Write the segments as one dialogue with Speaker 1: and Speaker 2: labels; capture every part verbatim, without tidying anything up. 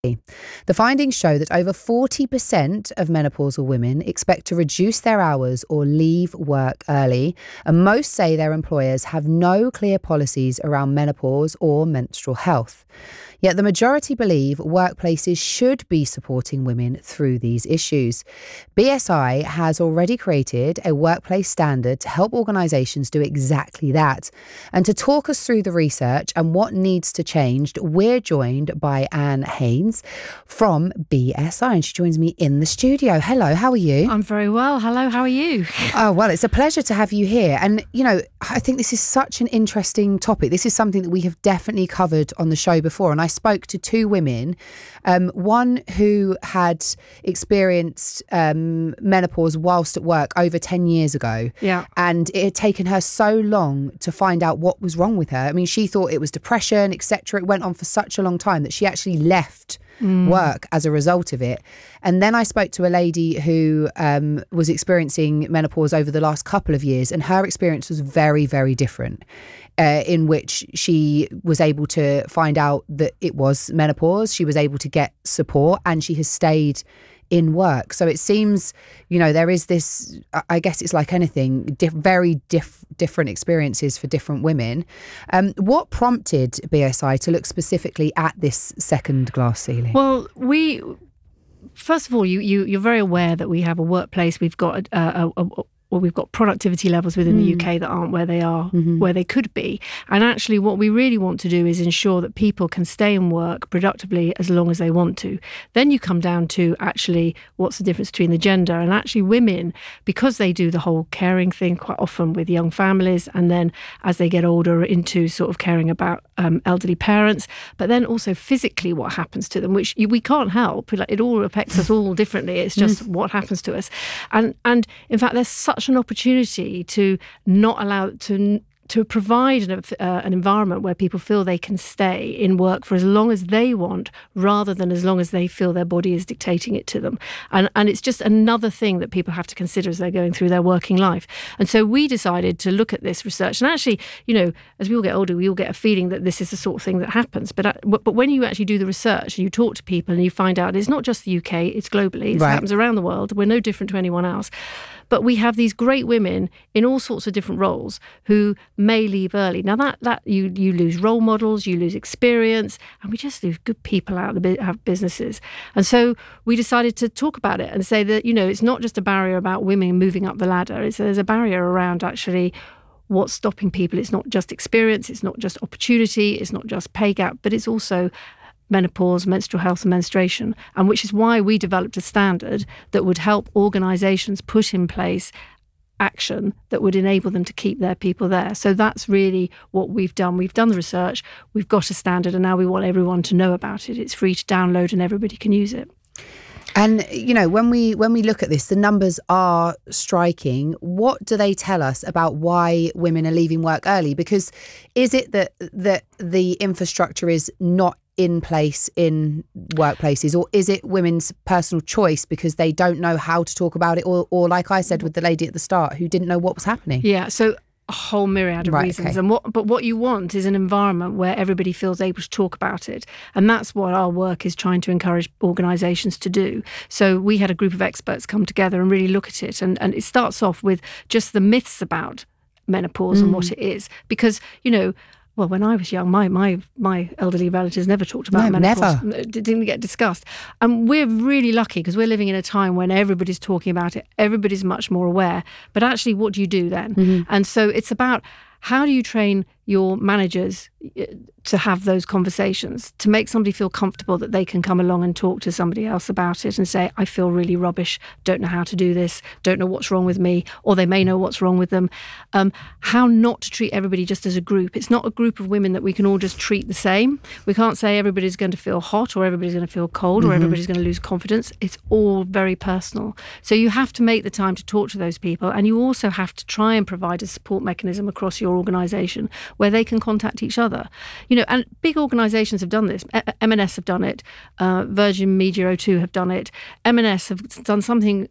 Speaker 1: The findings show that over forty percent of menopausal women expect to reduce their hours or leave work early, and most say their employers have no clear policies around menopause or menstrual health. Yet the majority believe workplaces should be supporting women through these issues. B S I has already created a workplace standard to help organisations do exactly that. And to talk us through the research and what needs to change, we're joined by Anne Haynes from B S I, and she joins me in the studio. Hello, how are you?
Speaker 2: I'm very well. Hello, how are you?
Speaker 1: Oh, well, it's a pleasure to have you here. And, you know, I think this is such an interesting topic. This is something that we have definitely covered on the show before. And I spoke to two women, um, one who had experienced um, menopause whilst at work over ten years ago.
Speaker 2: Yeah.
Speaker 1: And it had taken her so long to find out what was wrong with her. I mean, she thought it was depression, et cetera. It went on for such a long time that she actually left Mm. work as a result of it. And then I spoke to a lady who um, was experiencing menopause over the last couple of years, and her experience was very, very different, uh, in which she was able to find out that it was menopause. She was able to get support, and she has stayed in work. So it seems, you know, there is this, I guess it's like anything, diff- very diff- different experiences for different women. Um, what prompted B S I to look specifically at this second glass ceiling?
Speaker 2: Well, we, first of all, you, you, you're very aware that we have a workplace, we've got a, a, a, a well, we've got productivity levels within mm. the U K that aren't where they are, mm-hmm. where they could be. And actually what we really want to do is ensure that people can stay and work productively as long as they want to. Then you come down to actually what's the difference between the gender, and actually women, because they do the whole caring thing quite often with young families, and then as they get older into sort of caring about um, elderly parents, but then also physically what happens to them, which you, we can't help. Like, it all affects us all differently. It's just mm. what happens to us. And, and in fact, there's such an opportunity to not allow to to provide an, uh, an environment where people feel they can stay in work for as long as they want, rather than as long as they feel their body is dictating it to them. And and it's just another thing that people have to consider as they're going through their working life. And so we decided to look at this research. And actually, you know, as we all get older, we all get a feeling that this is the sort of thing that happens. But but when you actually do the research and you talk to people and you find out it's not just the U K, it's globally, it right. happens around the world. We're no different to anyone else. But we have these great women in all sorts of different roles who may leave early. Now that that you you lose role models, you lose experience, and we just lose good people out of the have businesses. And so we decided to talk about it and say that, you know, it's not just a barrier about women moving up the ladder. It's, there's a barrier around actually what's stopping people. It's not just experience, it's not just opportunity, it's not just pay gap, but it's also menopause, menstrual health and menstruation, and which is why we developed a standard that would help organisations put in place action that would enable them to keep their people there. So that's really what we've done. We've done the research, we've got a standard, and now we want everyone to know about it. It's free to download and everybody can use it.
Speaker 1: And, you know, when we when we look at this, the numbers are striking. What do they tell us about why women are leaving work early? Because is it that that the infrastructure is not in place in workplaces, or is it women's personal choice because they don't know how to talk about it, or, or like I said with the lady at the start who didn't know what was happening?
Speaker 2: Yeah, so a whole myriad of right, reasons. Okay. And what, but what you want is an environment where everybody feels able to talk about it. And that's what our work is trying to encourage organisations to do. So we had a group of experts come together and really look at it. And, and it starts off with just the myths about menopause mm. and what it is. Because, you know, well, when I was young, my my my elderly relatives never talked about
Speaker 1: no,
Speaker 2: menopause.
Speaker 1: Never.
Speaker 2: It didn't get discussed. And we're really lucky because we're living in a time when everybody's talking about it. Everybody's much more aware. But actually, what do you do then? Mm-hmm. And so it's about how do you train your managers to have those conversations, to make somebody feel comfortable that they can come along and talk to somebody else about it and say, I feel really rubbish, don't know how to do this, don't know what's wrong with me, or they may know what's wrong with them. Um, how not to treat everybody just as a group. It's not a group of women that we can all just treat the same. We can't say everybody's going to feel hot or everybody's going to feel cold mm-hmm. or everybody's going to lose confidence. It's all very personal. So you have to make the time to talk to those people, and you also have to try and provide a support mechanism across your organisation where they can contact each other. You know, and big organisations have done this. M and S have done it. Uh, Virgin Media O two have done it. M and S have done something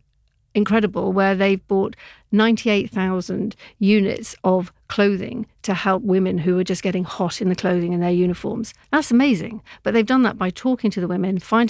Speaker 2: incredible, where they've bought ninety-eight thousand units of clothing to help women who are just getting hot in the clothing in their uniforms. That's amazing. But they've done that by talking to the women, finding